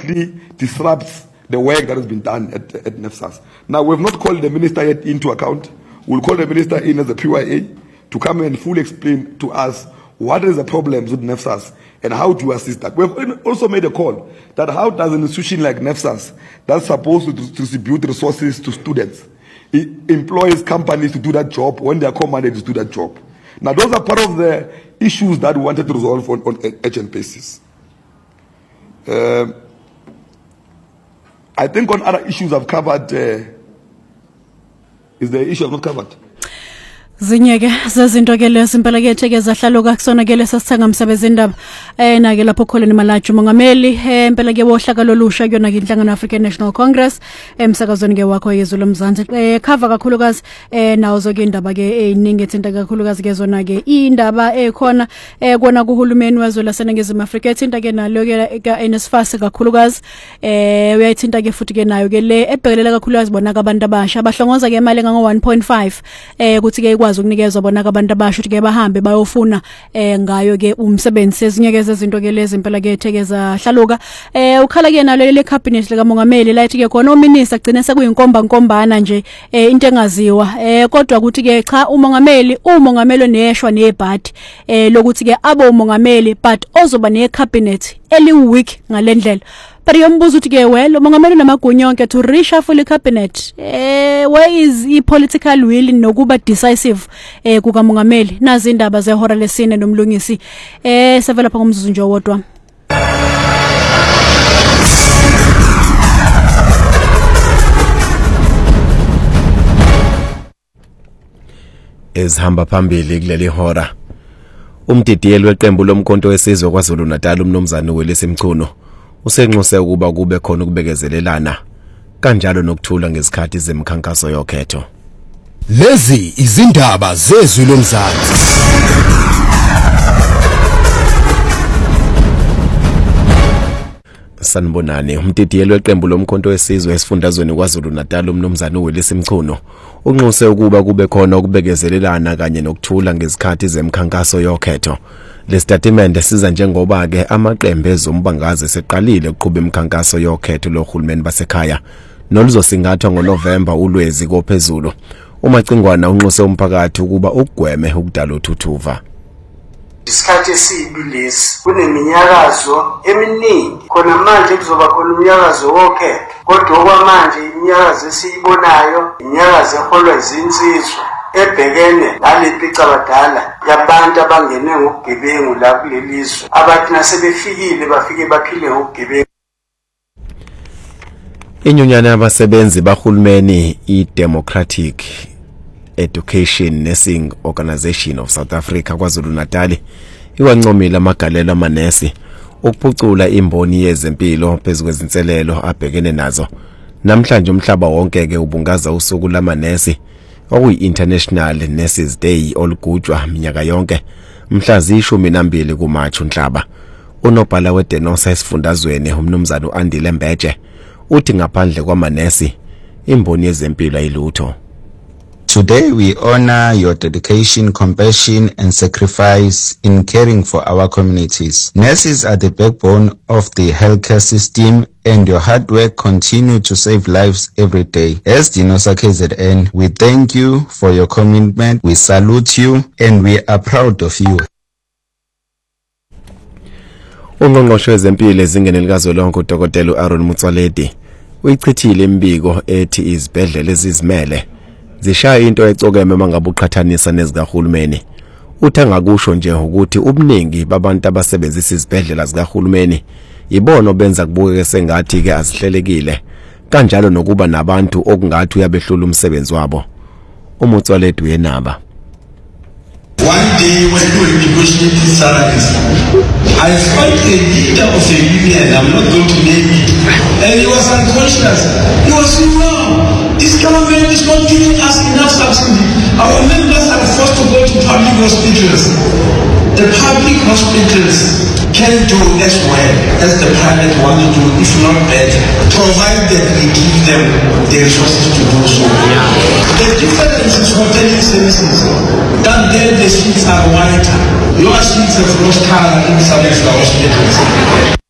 completely disrupts the work that has been done at NEFSAS. Now, we have not called the minister yet into account. We'll call the minister in as a PYA to come and fully explain to us what is the problems with NEFSAS and how to assist that. We've also made a call that how does an institution like NEFSAS, that's supposed to distribute resources to students, it employs companies to do that job when they are commanded to do that job. Now, those are part of the issues that we wanted to resolve on urgent basis. I think on other issues I've covered. Is the issue I've not covered? Zinyeke zezinto ke lesimpela ke theke zahlaluka kusona ke lesasithenga umsebenzi indaba na ke lapho kholeni malatshu mongameli impela ke bohlaka lolusha kuyona ke inhlangano African National Congress emsakazweni ke wakho yezwe lomzansi cover kakhulukazi nawo zonke indaba ke eziningi ethinta kakhulukazi ke zona ke indaba ekhona kona kuhulumeni wezwe laseNingizimu Afrika ethinta ke nalo ke NSFAS kakhulukazi uyayithinta ke futhi ke nayo ke le ebhekelela kakhulukazi bona abantu abasha abahlongoza ke imali ngo 1.5 ukuthi ke ukunikezwa bona abantu abasha ukuthi ke bahambe bayofuna ngayo ke umsebenzi sezinyeke izinto ke lezi impela ke ethekeza hlaluka ukhala ke nalo le cabinet lika mongameli lathi ke khona uminister gcine sekuyinkomba nkombana nje into engaziwa kodwa ukuthi ke cha umongameli neshwa nebhadi lokuthi ke abo umongameli but ozoba ne cabinet eli week ngalendlela. But yombuzo uthi ke well umongameli namagunya onke to reshuffle cabinet where is the political will nokuba decisive kuka mongameli nazi indaba zehora lesine nomlungisi sevela pha ngomzuzu nje wodwa. Ezihamba phambili kuleli hora umdidiyeli weqembu lomkhonto wesizwe kwaZulu Natal umnomzana weLesimchuno usenxuse ukuba kube khona ukubekezelelana kanjalo nokuthula ngezikhathi zemikhankaso yokhetho. Lezi izindaba zezwe lomzansi. Sanibonani umdidiyeli weqembu lomkhonto wesizwe esifundazweni kwaZulu Natal umnomzana weLesimchuno unxuse ukuba kube khona ukubekezelelana kanye nokuthula ngezikhathi zemikhankaso yokhetho. Lesitatimende siza njengoba ke amaqembu ezombangazwe seqalile ukuqhubha imikhankaso yokhetho lohulumeni basekhaya noluzosingathwa ngoNovember ulwezi kophezulu. UMacingwana unxuse umphakathi ukuba ugweme ukudala uthuthuva. Isikhathi esibilesi kuneminyakazo eminingi khona manje kuzoba khona umnyakazo wokhetho kodwa okwamanje iminyakazo esiyibonayo iminyakazo eholwa izinsizwa ebhekene nalepica badala yabantu abangene ngokugebengu la kulelizwe abathi nasebefikile bafike baphile ngokugebengu. Inyunyana yabasebenzi bahulumeni iDemocratic Education Nursing Organization of South Africa kwaZulu Natal iwancomile amagalelo amanesi ukuphucula imboni yezempilo phezukwezinselelo abhekene nazo. Namhlanje umhlaba wonke ke ubungaza usuku lamanesi okuyi-International Nurses Day olugujwa minyaka yonke mhla zi-12 kuMarch uNhlaba. Unobhala weDenosa esifundazweni umnumzana uAndile Mbeje uthi ngaphandle kwamanesi imboni yezempilo ayilutho. Today we honor your dedication, compassion and sacrifice in caring for our communities. Nurses are the backbone of the healthcare system and your hard work continue to save lives every day. As Denosa KZN, we thank you for your commitment, we salute you and we are proud of you. Ungqongqoshe wezempilo ezingeni likazwelonke uDokotela uAaron Motsoaledi uyichithile imbiko ethi izibhedlela ezizimele zishaya into ecokeme mangabe uqhathanisa nezikahulumeni. Uthenga kusho nje ukuthi ubuningi babantu abasebenzisa izibhedlela zikahulumeni ibona benza kubukeke sengathi ke azihlelekile kanjalo nokuba nabantu okungathi uyabehlula umsebenzi wabo. uMotsoaledi uyenaba. One day when we were negotiating salaries, I found a leader of a union, I'm not going to name it, and he was unconscious. He was saying, no, this government is not giving us enough subsidy. Our members are forced to go to public hospitals. The public hospitals can do as well as the private want to do, if not better, provided we give them the resources to do so. The difference is hoteling services. That then the streets are whiter. Your streets have lost color in some of the hospitals.